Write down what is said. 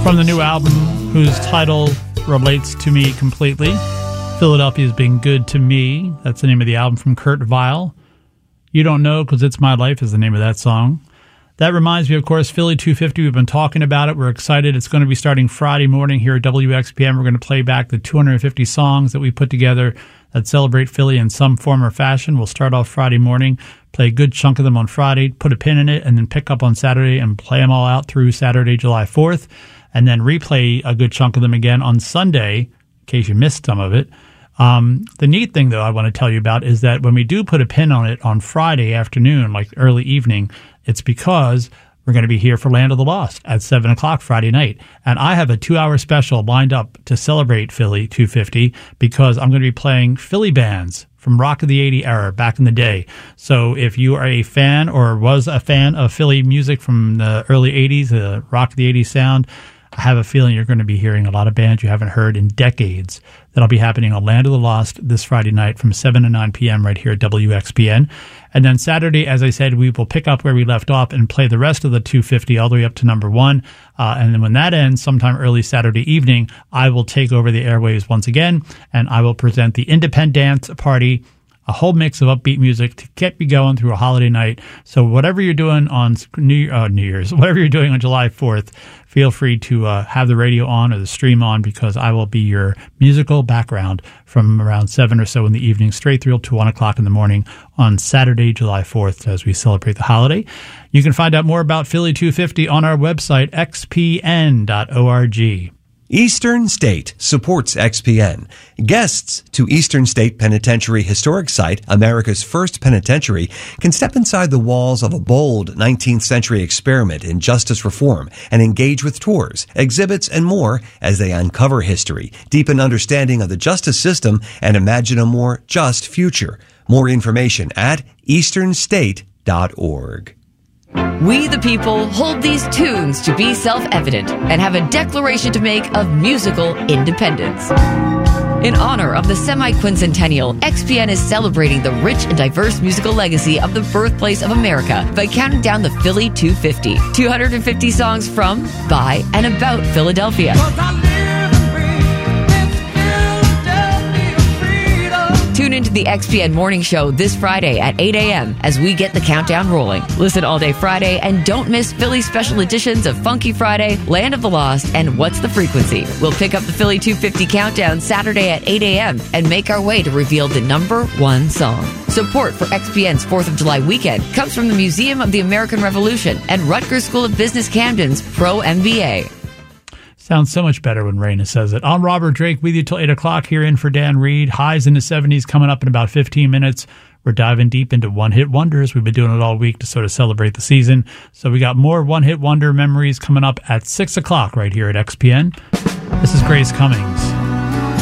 From the new album, whose title relates to me completely, Philadelphia's Been Good to Me. That's the name of the album from Kurt Vile. You Don't Know Because It's My Life is the name of that song. That reminds me, of course, Philly 250. We've been talking about it. We're excited. It's going to be starting Friday morning here at WXPN. We're going to play back the 250 songs that we put together that celebrate Philly in some form or fashion. We'll start off Friday morning, play a good chunk of them on Friday, put a pin in it, and then pick up on Saturday and play them all out through Saturday, July 4th, and then replay a good chunk of them again on Sunday, in case you missed some of it. The neat thing, though, I want to tell you about is that when we do put a pin on it on Friday afternoon, like early evening, it's because we're going to be here for Land of the Lost at 7 o'clock Friday night. And I have a 2-hour special lined up to celebrate Philly 250 because I'm going to be playing Philly bands from Rock of the 80 era back in the day. So if you are a fan or was a fan of Philly music from the early 80s, the Rock of the 80s sound, I have a feeling you're going to be hearing a lot of bands you haven't heard in decades. That'll be happening on Land of the Lost this Friday night from 7 to 9 p.m. right here at WXPN. And then Saturday, as I said, we will pick up where we left off and play the rest of the 250 all the way up to number 1. And then when that ends, sometime early Saturday evening, I will take over the airwaves once again, and I will present the Independent Dance Party, a whole mix of upbeat music to get me going through a holiday night. So whatever you're doing on New Year's, whatever you're doing on July 4th, feel free to have the radio on or the stream on because I will be your musical background from around 7 or so in the evening straight through to 1 o'clock in the morning on Saturday, July 4th as we celebrate the holiday. You can find out more about Philly 250 on our website, xpn.org. Eastern State supports XPN. Guests to Eastern State Penitentiary Historic Site, America's first penitentiary, can step inside the walls of a bold 19th century experiment in justice reform and engage with tours, exhibits, and more as they uncover history, deepen understanding of the justice system, and imagine a more just future. More information at easternstate.org. We the people hold these tunes to be self-evident and have a declaration to make of musical independence. In honor of the semi-quincentennial, XPN is celebrating the rich and diverse musical legacy of the birthplace of America by counting down the Philly 250. 250 songs from, by, and about Philadelphia. Tune into the XPN Morning Show this Friday at 8 a.m. as we get the countdown rolling. Listen all day Friday and don't miss Philly special editions of Funky Friday, Land of the Lost, and What's the Frequency. We'll pick up the Philly 250 countdown Saturday at 8 a.m. and make our way to reveal the number 1 song. Support for XPN's 4th of July weekend comes from the Museum of the American Revolution and Rutgers School of Business Camden's Pro MBA. Sounds so much better when Raina says it. I'm Robert Drake with you till 8 o'clock here in for Dan Reed. Highs in the 70s coming up in about 15 minutes. We're diving deep into one-hit wonders. We've been doing it all week to sort of celebrate the season. So we got more one-hit wonder memories coming up at 6 o'clock right here at XPN. This is Grace Cummings.